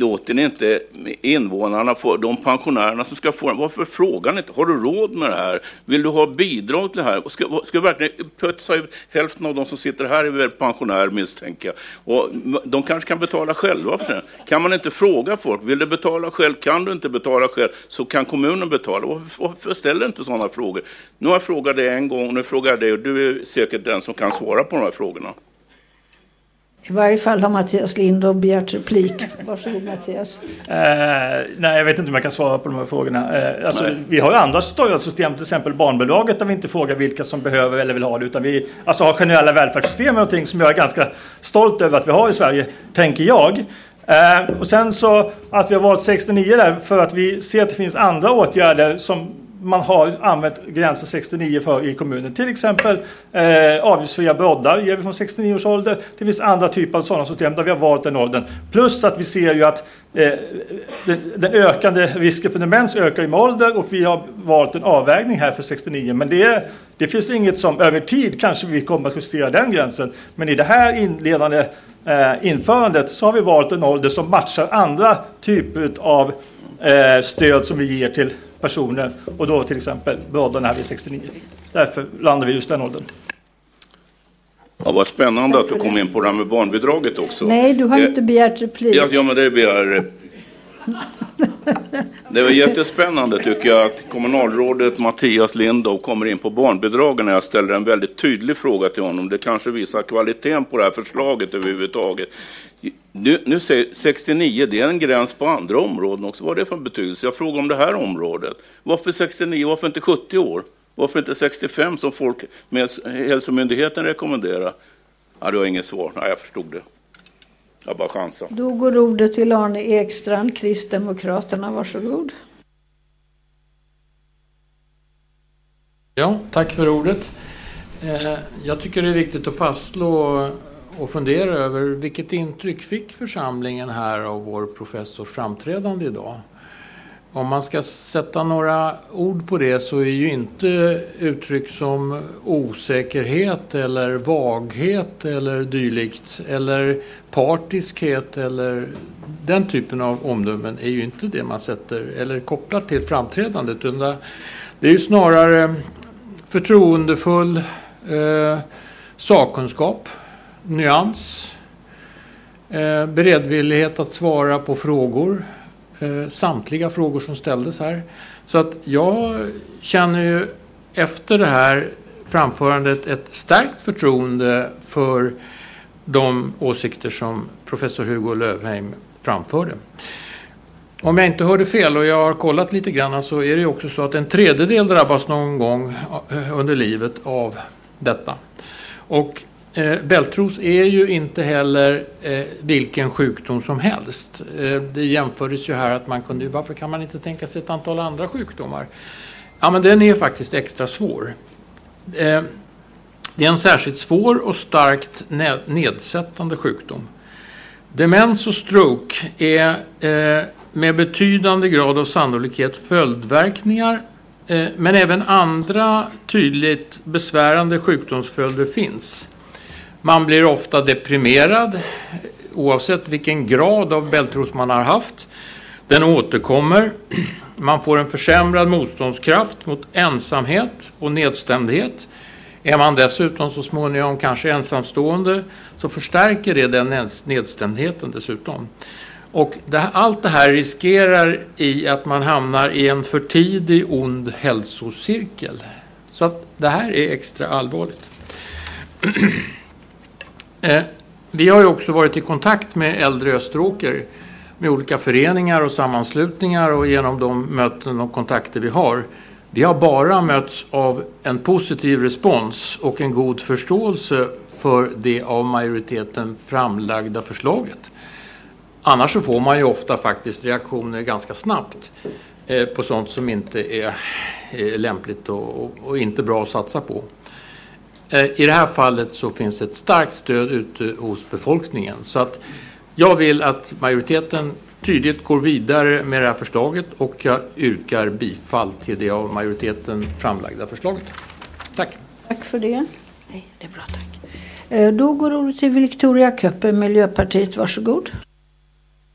låter ni inte invånarna få, de pensionärerna som ska få den, varför frågar ni inte? Har du råd med det här? Vill du ha bidrag till det här? Ska verkligen putsa ut hälften av de som sitter här är väl pensionärer, misstänker jag. Och de kanske kan betala själva för det. Kan man inte fråga folk, vill du betala själv? Kan du inte betala själv så kan kommunen betala. Varför ställer inte sådana frågor? Nu har jag frågat dig en gång, nu frågar jag dig och du är säkert den som kan svara på de här frågorna. I varje fall har Mattias Lindh begärt replik. Varsågod Mattias. Nej, jag vet inte om jag kan svara på de här frågorna. Vi har ju andra stödsystem, till exempel barnbidraget, där vi inte frågar vilka som behöver eller vill ha det. Utan vi har generella välfärdssystem och någonting som jag är ganska stolt över att vi har i Sverige, tänker jag. Och sen så att vi har valt 69 där för att vi ser att det finns andra åtgärder som man har använt gränsen 69 för i kommunen. Till exempel avgiftsfria broddar ger vi från 69 års ålder. Det finns andra typer av sådana system där vi har valt den åldern. Plus att vi ser ju att den ökande risken för demens ökar i ålder och vi har valt en avvägning här för 69. Men det finns inget som över tid kanske vi kommer att justera den gränsen. Men i det här inledande införandet så har vi valt en ålder som matchar andra typer av stöd som vi ger till personer och då till exempel broddarna här vid 69. Därför landar vi just den åldern. Ja, vad spännande att du kom in på det här med barnbidraget också. Nej, du har inte begärt replik. Ja, men det begär. Det var jättespännande tycker jag att kommunalrådet Mattias Lindh kommer in på barnbidragen när jag ställer en väldigt tydlig fråga till honom. Det kanske visar kvaliteten på det här förslaget överhuvudtaget. Nu säger 69, det är en gräns på andra områden också. Vad är det för betydelse? Jag frågar om det här området. Varför 69? Varför inte 70 år? Varför inte 65 som folk med hälsomyndigheten rekommenderar? Ja, du har inget svar. Nej, jag förstod det. Jag bara chansar. Då går ordet till Arne Ekstrand, Kristdemokraterna. Varsågod. Ja, tack för ordet. Jag tycker det är viktigt att fastslå och fundera över vilket intryck fick församlingen här av vår professors framträdande idag. Om man ska sätta några ord på det så är ju inte uttryck som osäkerhet eller vaghet eller dylikt eller partiskhet eller den typen av omdömen är ju inte det man sätter eller kopplar till framträdandet. Det är ju snarare förtroendefull sakkunskap, nyans, beredvillighet att svara på frågor, samtliga frågor som ställdes här. Så att jag känner ju efter det här framförandet ett starkt förtroende för de åsikter som professor Hugo Löfheim framförde. Om jag inte hörde fel och jag har kollat lite grann så är det ju också så att en tredjedel drabbas någon gång under livet av detta. Och bältros är ju inte heller vilken sjukdom som helst. Det jämfördes ju här att man kunde, varför kan man inte tänka sig ett antal andra sjukdomar? Ja, men den är faktiskt extra svår. Det är en särskilt svår och starkt nedsättande sjukdom. Demens och stroke är med betydande grad av sannolikhet följdverkningar, men även andra tydligt besvärande sjukdomsföljder finns. Man blir ofta deprimerad oavsett vilken grad av bältros man har haft. Den återkommer. Man får en försämrad motståndskraft mot ensamhet och nedstämdhet. Är man dessutom så småningom kanske ensamstående så förstärker det den nedstämdheten dessutom. Och allt det här riskerar i att man hamnar i en för tidig ond hälsocirkel. Så att det här är extra allvarligt. Vi har ju också varit i kontakt med äldre Österåker med olika föreningar och sammanslutningar och genom de möten och kontakter vi har. Vi har bara mötts av en positiv respons och en god förståelse för det av majoriteten framlagda förslaget. Annars så får man ju ofta faktiskt reaktioner ganska snabbt på sånt som inte är lämpligt och inte bra att satsa på. I det här fallet så finns ett starkt stöd ute hos befolkningen. Så att jag vill att majoriteten tydligt går vidare med det här förslaget och jag yrkar bifall till det av majoriteten framlagda förslaget. Tack. Tack för det. Nej, det är bra, tack. Då går ordet till Victoria Köppe, Miljöpartiet. Varsågod.